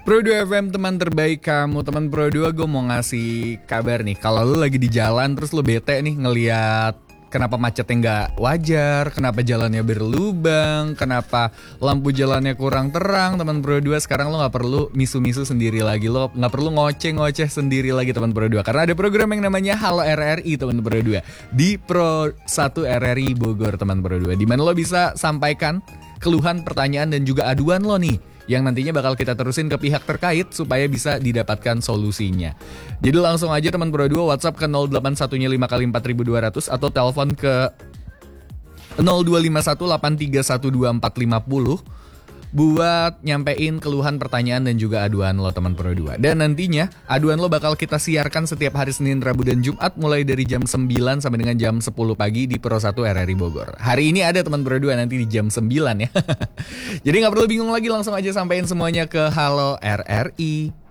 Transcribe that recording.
Pro 2 FM teman terbaik kamu. Teman Pro 2, gue mau ngasih kabar nih. Kalau lu lagi di jalan terus lu bete nih ngeliat kenapa macetnya nggak wajar, kenapa jalannya berlubang, kenapa lampu jalannya kurang terang, teman Pro 2, sekarang lo nggak perlu misu-misu sendiri lagi, lo nggak perlu ngoceh-ngoceh sendiri lagi teman Pro 2, karena ada program yang namanya Halo RRI teman Pro 2 di Pro 1 RRI Bogor teman Pro 2, di mana lo bisa sampaikan keluhan, pertanyaan dan juga aduan lo nih, yang nantinya bakal kita terusin ke pihak terkait supaya bisa didapatkan solusinya. Jadi langsung aja teman Pro 2 WhatsApp ke 0815 kali 4200 atau telepon ke 0251831240 buat nyampein keluhan, pertanyaan dan juga aduan lo teman Pro 2. Dan nantinya aduan lo bakal kita siarkan setiap hari Senin, Rabu dan Jumat mulai dari jam 9 sampai dengan jam 10 pagi di Pro 1 RRI Bogor. Hari ini ada teman Pro 2 nanti di jam 9 ya. Jadi gak perlu bingung lagi, langsung aja sampein semuanya ke Halo RRI.